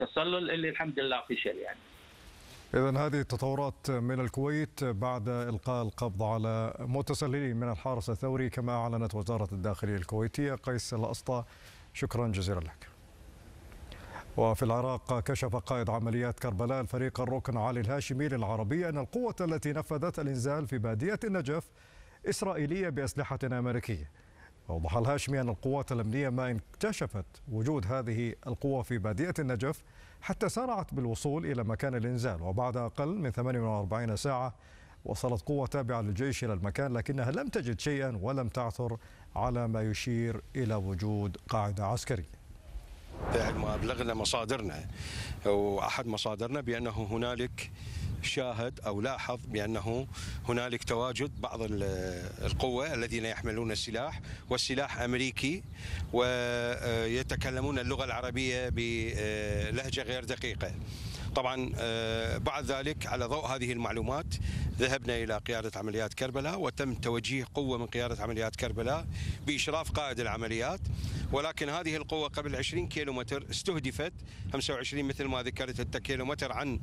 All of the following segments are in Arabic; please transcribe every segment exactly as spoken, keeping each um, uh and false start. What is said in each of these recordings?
التسلل اللي الحمد لله فشل يعني. إذا هذه التطورات من الكويت بعد إلقاء القبض على متسللين من الحرس الثوري كما أعلنت وزارة الداخلية الكويتية. قيس الأسطى، شكرا جزيلا لك. وفي العراق، كشف قائد عمليات كربلاء الفريق الركن علي الهاشمي للعربية أن القوة التي نفذت الإنزال في بادية النجف إسرائيلية بأسلحة أمريكية. أوضح الهاشمي أن القوات الأمنية ما اكتشفت وجود هذه القوة في بادية النجف حتى سارعت بالوصول إلى مكان الإنزال، وبعد أقل من ثمانية وأربعين ساعة وصلت قوة تابعة للجيش إلى المكان، لكنها لم تجد شيئا ولم تعثر على ما يشير إلى وجود قاعدة عسكرية. بعد ما أبلغنا مصادرنا وأحد مصادرنا بأنه هنالك شاهد أو لاحظ بأنه هنالك تواجد بعض القوة الذين يحملون السلاح، والسلاح أمريكي ويتكلمون اللغة العربية بلهجة غير دقيقة. طبعا بعد ذلك على ضوء هذه المعلومات ذهبنا إلى قيادة عمليات كربلاء، وتم توجيه قوة من قيادة عمليات كربلاء بإشراف قائد العمليات، ولكن هذه القوة قبل عشرين كيلومتر استهدفت، خمسة وعشرين مثل ما ذكرت كيلومتر عن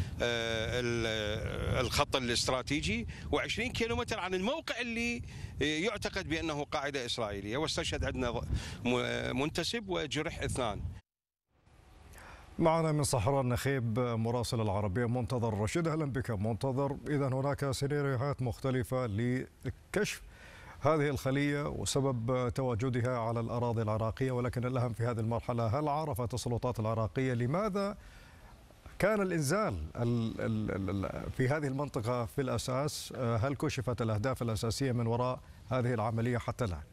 الخط الاستراتيجي، وعشرين كيلومتر عن الموقع اللي يعتقد بأنه قاعدة إسرائيلية، واستشهد عندنا منتسب وجرح اثنان. معنا من صحراء النخيب مراسل العربية منتظر رشيد. أهلا بك منتظر. إذا هناك سيناريوهات مختلفة لكشف هذه الخلية وسبب تواجدها على الأراضي العراقية، ولكن الأهم في هذه المرحلة، هل عرفت السلطات العراقية لماذا كان الإنزال في هذه المنطقة في الأساس؟ هل كشفت الأهداف الأساسية من وراء هذه العملية حتى الآن؟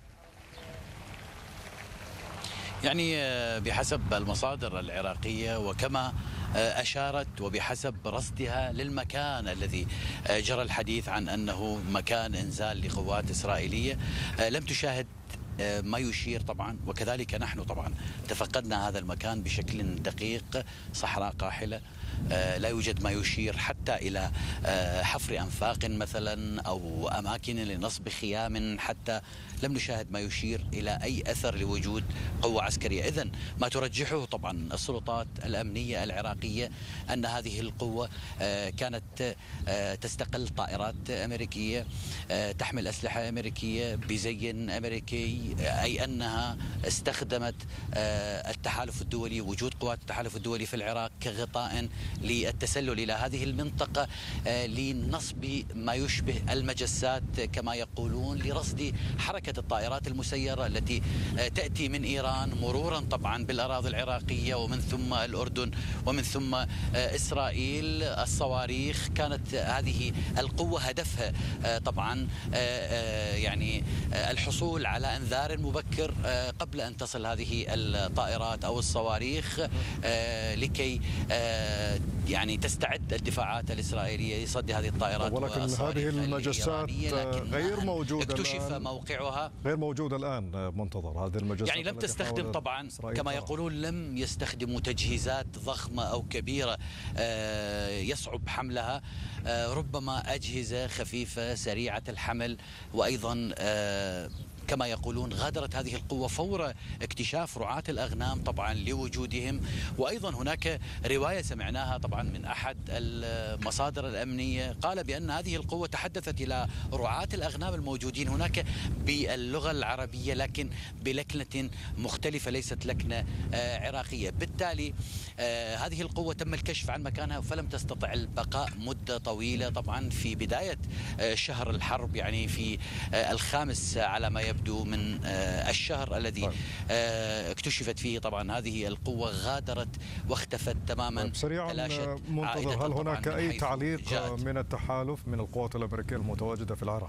يعني بحسب المصادر العراقية وكما أشارت وبحسب رصدها للمكان الذي جرى الحديث عن أنه مكان إنزال لقوات إسرائيلية، لم تشاهد ما يشير طبعا، وكذلك نحن طبعا تفقدنا هذا المكان بشكل دقيق، صحراء قاحلة، لا يوجد ما يشير حتى إلى حفر أنفاق مثلا أو أماكن لنصب خيام، حتى لم نشاهد ما يشير إلى أي أثر لوجود قوة عسكرية. إذن ما ترجحه طبعا السلطات الأمنية العراقية أن هذه القوة كانت تستقل طائرات أمريكية تحمل أسلحة أمريكية بزي أمريكي، أي أنها استخدمت التحالف الدولي، وجود قوات التحالف الدولي في العراق كغطاء للتسلل إلى هذه المنطقة لنصب ما يشبه المجسات كما يقولون، لرصد حركة الطائرات المسيرة التي تأتي من إيران مرورا طبعا بالأراضي العراقية ومن ثم الأردن ومن ثم إسرائيل. الصواريخ كانت هذه القوة هدفها طبعا يعني الحصول على انذار مبكر قبل أن تصل هذه الطائرات أو الصواريخ لكي يعني تستعد الدفاعات الإسرائيلية لصد هذه الطائرات. ولكن هذه المجسات غير موجودة اكتشف موقعها، غير موجودة الآن منتظر. هذه المجسات يعني لم تستخدم طبعا كما يقولون، لم يستخدموا تجهيزات ضخمة أو كبيرة يصعب حملها، ربما أجهزة خفيفة سريعة الحمل، وأيضا كما يقولون غادرت هذه القوة فور اكتشاف رعاة الأغنام طبعا لوجودهم. وأيضا هناك رواية سمعناها طبعا من أحد المصادر الأمنية، قال بأن هذه القوة تحدثت إلى رعاة الأغنام الموجودين هناك باللغة العربية، لكن بلكنة مختلفة ليست لكنة عراقية. بالتالي هذه القوة تم الكشف عن مكانها فلم تستطع البقاء مدة طويلة. طبعا في بداية شهر الحرب، يعني في الخامس على ما يبدو من الشهر الذي اكتشفت فيه طبعا هذه القوة، غادرت واختفت تماما. سريعا منتظر، هل هناك أي تعليق جاءت من التحالف من القوات الأمريكية المتواجدة في العراق؟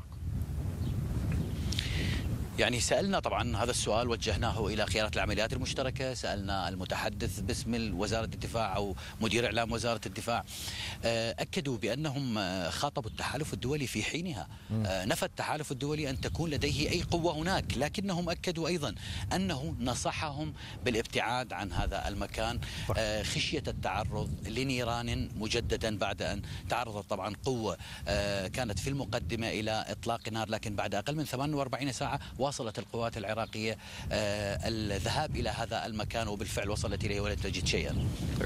يعني سألنا طبعا هذا السؤال، وجهناه إلى قيادة العمليات المشتركة، سألنا المتحدث باسم وزارة الدفاع أو مدير إعلام وزارة الدفاع، أكدوا بأنهم خاطبوا التحالف الدولي في حينها. نفى التحالف الدولي أن تكون لديه أي قوة هناك، لكنهم أكدوا أيضا أنه نصحهم بالابتعاد عن هذا المكان خشية التعرض لنيران مجددا، بعد أن تعرضت طبعا قوة كانت في المقدمة إلى إطلاق نار، لكن بعد أقل من ثمانية وأربعين ساعة واصلت القوات العراقية الذهاب إلى هذا المكان، وبالفعل وصلت إليه ولم تجد شيئا.